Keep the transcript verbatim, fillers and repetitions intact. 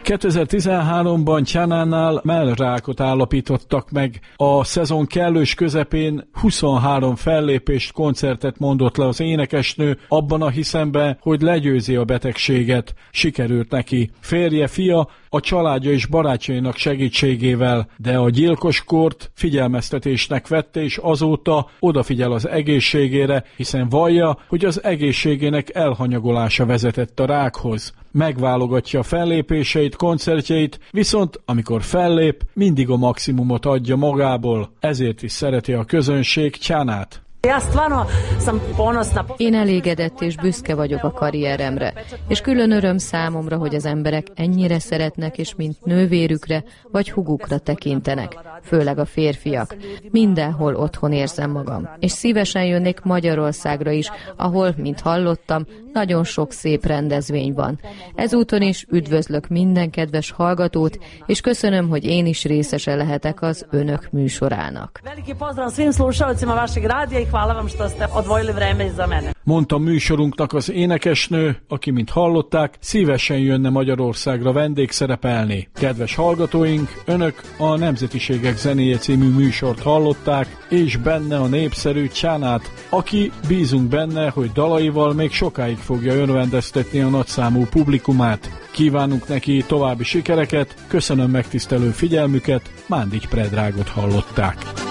kétezer-tizenháromban Csanánál mellrákot állapítottak meg. A szezon kellős közepén huszonhárom fellépést, koncertet mondott le az énekesnő, abban a hiszemben, hogy legyőzi a betegséget. Sikerült neki. Férje, fia, a családja és barátjainak segítségével, de a gyilkoskort figyelmeztetésnek vette, és azóta odafigyel az egészségére, hiszen vallja, hogy az egészségének elhanyagolása vezetett a rákhoz. Megválogatja a fellépéseit, koncertjeit, viszont amikor fellép, mindig a maximumot adja magából, ezért is szereti a közönség Csanát. Én elégedett és büszke vagyok a karrieremre, és külön öröm számomra, hogy az emberek ennyire szeretnek, és mint nővérükre vagy hugukra tekintenek, főleg a férfiak. Mindenhol otthon érzem magam, és szívesen jönnék Magyarországra is, ahol, mint hallottam, nagyon sok szép rendezvény van. Ezúton is üdvözlök minden kedves hallgatót, és köszönöm, hogy én is részese lehetek az önök műsorának. Mondta műsorunknak az énekesnő, aki, mint hallották, szívesen jönne Magyarországra vendégszerepelni. Kedves hallgatóink, önök a Nemzetiségek zenéje című műsort hallották, és benne a népszerű Csanát, aki, bízunk benne, hogy dalaival még sokáig fogja örvendeztetni a nagyszámú publikumát. Kívánunk neki további sikereket, köszönöm megtisztelő figyelmüket, Mándics Predragot hallották.